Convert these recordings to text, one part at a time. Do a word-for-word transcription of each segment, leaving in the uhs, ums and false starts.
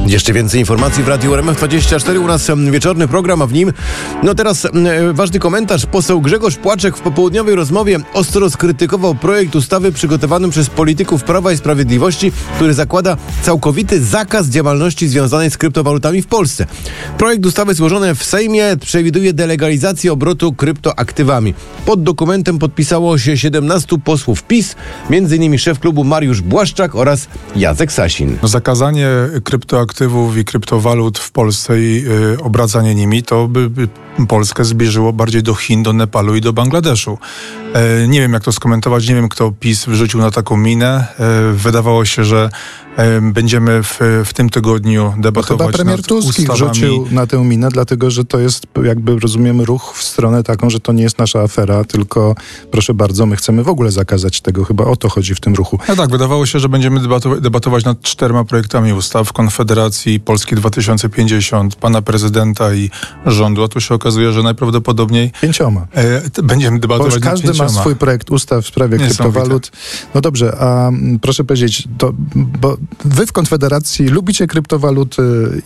Jeszcze więcej informacji w Radiu R M F dwadzieścia cztery. U nas wieczorny program, a w nim no teraz e, ważny komentarz. Poseł Grzegorz Płaczek w popołudniowej rozmowie ostro skrytykował projekt ustawy przygotowany przez polityków Prawa i Sprawiedliwości, który zakłada całkowity zakaz działalności związanej z kryptowalutami w Polsce. Projekt ustawy złożony w Sejmie przewiduje delegalizację obrotu kryptoaktywami. Pod dokumentem podpisało się siedemnastu posłów PiS, między innymi szef klubu Mariusz Błaszczak oraz Jacek Sasin. Zakazanie kryptoaktywów i kryptowalut w Polsce i y, obracanie nimi, to by, by Polskę zbliżyło bardziej do Chin, do Nepalu i do Bangladeszu. E, nie wiem, jak to skomentować, nie wiem, kto PiS wrzucił na taką minę. E, wydawało się, że e, będziemy w, w tym tygodniu debatować Chyba premier nad Tusk ustawami. wrzucił na tę minę, dlatego że to jest, jakby rozumiemy, ruch w stronę taką, że to nie jest nasza afera, tylko proszę bardzo, my chcemy w ogóle zakazać tego. Chyba o to chodzi w tym ruchu. No tak, wydawało się, że będziemy debatować, debatować nad czterema projektami ustaw Konfederacji, Polski dwa tysiące pięćdziesiąt, pana prezydenta i rządu, a tu się okazuje, że najprawdopodobniej Pięcioma. E, t- będziemy debatować Bo już nad każdy pięcioma. ma swój projekt ustaw w sprawie kryptowalut. No dobrze, a m, proszę powiedzieć, to, bo wy w Konfederacji lubicie kryptowaluty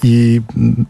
i m,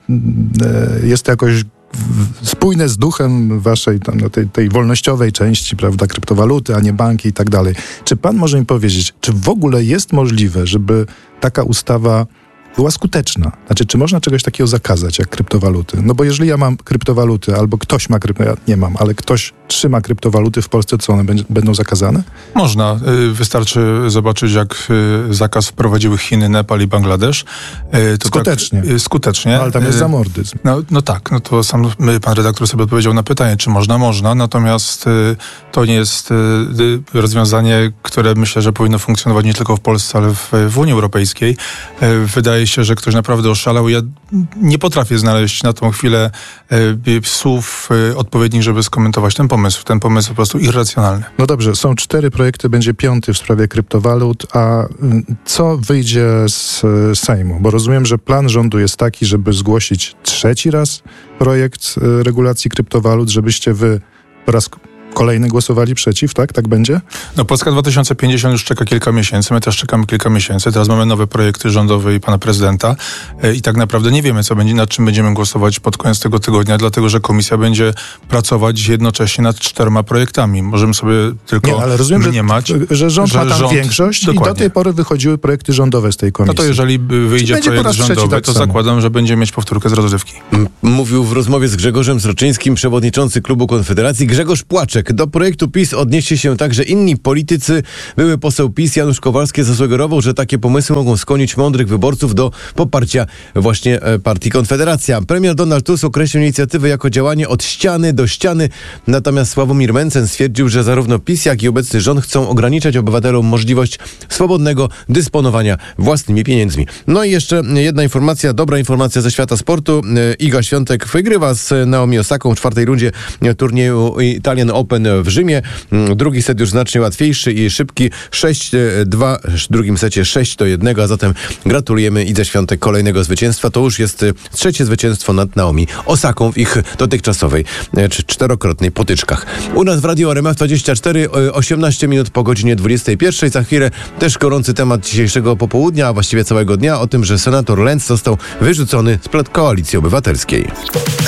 e, jest to jakoś w- spójne z duchem waszej tam, no, tej, tej wolnościowej części, prawda, kryptowaluty, a nie banki i tak dalej. Czy pan może mi powiedzieć, czy w ogóle jest możliwe, żeby taka ustawa była skuteczna? Znaczy, czy można czegoś takiego zakazać, jak kryptowaluty? No bo jeżeli ja mam kryptowaluty, albo ktoś ma kryptowaluty, ja nie mam, ale ktoś trzyma kryptowaluty w Polsce, co one będzie, będą zakazane? Można. Y, Wystarczy zobaczyć, jak y, zakaz wprowadziły Chiny, Nepal i Bangladesz. Y, to Skutecznie. Tak, y, skutecznie. No, ale tam jest Y, zamordyzm. No, no tak, no to sam my, pan redaktor sobie odpowiedział na pytanie, czy można, można, natomiast y, to nie jest y, y, rozwiązanie, które myślę, że powinno funkcjonować nie tylko w Polsce, ale w, w Unii Europejskiej. Y, wydaje się, że ktoś naprawdę oszalał. Ja nie potrafię znaleźć na tą chwilę y, y, słów y, odpowiednich, żeby skomentować ten pomysł. Ten pomysł po prostu irracjonalny. No dobrze, są cztery projekty, będzie piąty w sprawie kryptowalut, a y, co wyjdzie z y, Sejmu? Bo rozumiem, że plan rządu jest taki, żeby zgłosić trzeci raz projekt y, regulacji kryptowalut, żebyście wy po raz kolejny głosowali przeciw, tak? Tak będzie? No Polska dwa tysiące pięćdziesiąt już czeka kilka miesięcy, my też czekamy kilka miesięcy, teraz mamy nowe projekty rządowe i pana prezydenta e, i tak naprawdę nie wiemy, co będzie, nad czym będziemy głosować pod koniec tego tygodnia, dlatego, że komisja będzie pracować jednocześnie nad czterema projektami. Możemy sobie tylko Nie, ale rozumiem, mniemać, że, że rząd że ma tam rząd- większość dokładnie. i do tej pory wychodziły projekty rządowe z tej No komisji. to jeżeli by wyjdzie będzie po projekt raz trzeci rządowy, tak to samo? zakładam, że będziemy mieć powtórkę z rozrywki. M- Mówił w rozmowie z Grzegorzem Sroczyńskim, przewodniczący klubu Konfederacji, Grzegorz Płaczek. Do projektu PiS odniesie się także inni politycy. Były poseł PiS Janusz Kowalski zasugerował, że takie pomysły mogą skłonić mądrych wyborców do poparcia właśnie e, partii Konfederacja. Premier Donald Tusk określił inicjatywę jako działanie od ściany do ściany. Natomiast Sławomir Mencen stwierdził, że zarówno PiS, jak i obecny rząd chcą ograniczać obywatelom możliwość swobodnego dysponowania własnymi pieniędzmi. No i jeszcze jedna informacja, dobra informacja ze świata sportu. E, Iga Świątek wygrywa z Naomi Osaką w czwartej rundzie turnieju Italian Open w Rzymie. Drugi set już znacznie łatwiejszy i szybki. sześć dwa, w drugim secie sześć do jednego, a zatem gratulujemy Idze Świątek kolejnego zwycięstwa. To już jest trzecie zwycięstwo nad Naomi Osaką w ich dotychczasowej czy czterokrotnej potyczkach. U nas w Radiu R M F dwadzieścia cztery, osiemnaście minut po godzinie dwudziestej pierwszej. Za chwilę też gorący temat dzisiejszego popołudnia, a właściwie całego dnia, o tym, że senator Lenz został wyrzucony z Koalicji Obywatelskiej.